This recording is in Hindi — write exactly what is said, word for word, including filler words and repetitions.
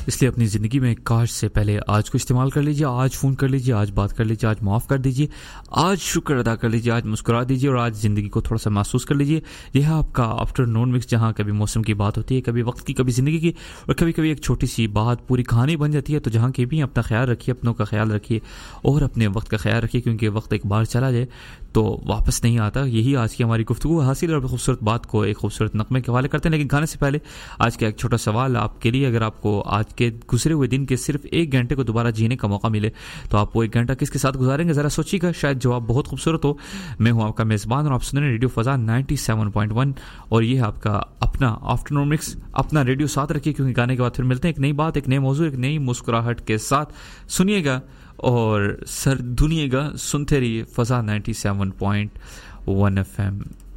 इसलिए अपनी ज़िंदगी में काश से पहले आज को इस्तेमाल कर लीजिए, आज फ़ोन कर लीजिए, आज बात कर लीजिए, आज माफ़ कर दीजिए, आज शुक्र अदा कर लीजिए, आज मुस्कुरा दीजिए और आज ज़िंदगी को थोड़ा सा महसूस कर लीजिए। यह है आपका आफ्टरनून मिक्स, जहाँ कभी मौसम की बात होती है, कभी वक्त की, कभी ज़िंदगी की, और कभी कभी एक छोटी सी बात पूरी कहानी बन जाती है। तो जहाँ के भी अपना ख्याल रखिए, अपनों का ख्याल रखिए और अपने वक्त का ख्याल रखिए, क्योंकि वक्त एक बार चला जाए तो वापस नहीं आता। यही आज की हमारी गुफ्तगू हासिल और खूबसूरत बात को एक खूबसूरत नगमे के हवाले करते हैं। लेकिन गाने से पहले आज का एक छोटा सवाल आपके लिए, अगर आपको आज के गुजरे हुए दिन के सिर्फ एक घंटे को दोबारा जीने का मौका मिले तो आप वो एक घंटा किसके साथ गुजारेंगे? ज़रा सोचिएगा, शायद जवाब बहुत खूबसूरत हो। मैं हूँ आपका मेज़बान और आप सुन रहे हैं radio फ़ज़ा ninety seven point one और ये है आपका अपना आफ्टरनून मिक्स। अपना रेडियो साथ रखिए, क्योंकि गाने के बाद फिर मिलते हैं एक नई बात, एक नए मौजू, एक नई मुस्कुराहट के साथ। सुनिएगा और सर धुनिएगा, सुनते रहिए फ़ज़ा ninety seven point one F M.